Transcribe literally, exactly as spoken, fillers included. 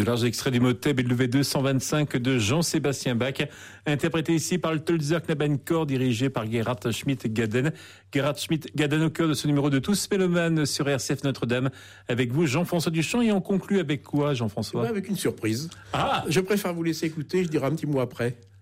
De larges extraits du motet B W deux cent vingt-cinq de Jean-Sébastien Bach, interprété ici par le Tölzer Knabenchor, dirigé par Gerhard Schmidt-Gaden. Gerhard Schmidt-Gaden au cœur de ce numéro de Tous Mélomanes sur R C F Notre-Dame. Avec vous, Jean-François Duchamp, et on conclut avec quoi, Jean-François ? Avec une surprise. Ah ! Je préfère vous laisser écouter, je dirai un petit mot après.